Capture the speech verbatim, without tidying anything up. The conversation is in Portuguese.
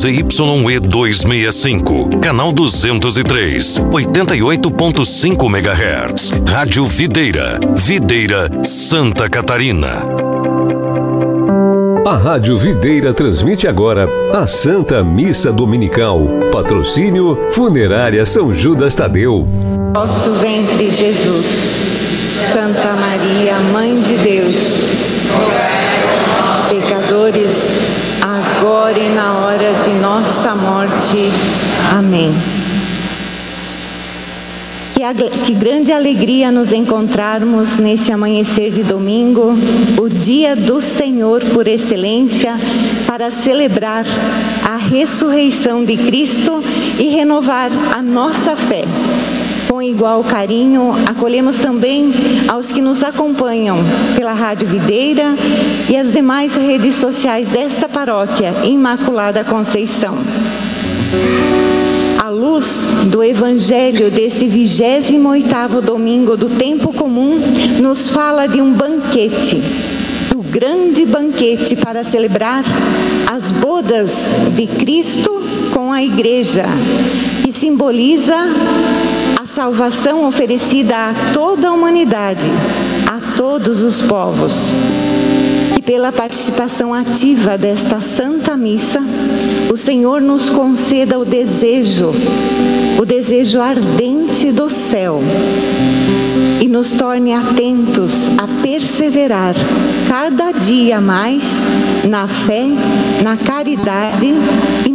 Z Y E duzentos e sessenta e cinco, canal duzentos e três, oitenta e oito ponto cinco megahertz. Rádio Videira, Videira, Santa Catarina. A Rádio Videira transmite agora a Santa Missa Dominical. Patrocínio Funerária São Judas Tadeu. Nosso ventre, Jesus. Santa Maria, Mãe de Deus, pecadores, agora e na hora de nossa morte. Amém. Que, a, que grande alegria nos encontrarmos neste amanhecer de domingo, o dia do Senhor por excelência, para celebrar a ressurreição de Cristo e renovar a nossa fé. Com igual carinho, acolhemos também aos que nos acompanham pela Rádio Videira e as demais redes sociais desta paróquia Imaculada Conceição. A luz do Evangelho desse vigésimo oitavo domingo do tempo comum nos fala de um banquete, do grande banquete para celebrar as bodas de Cristo com a Igreja, que simboliza a salvação oferecida a toda a humanidade, a todos os povos. E pela participação ativa desta Santa Missa, o Senhor nos conceda o desejo, o desejo ardente do céu, e nos torne atentos a perseverar cada dia mais na fé, na caridade e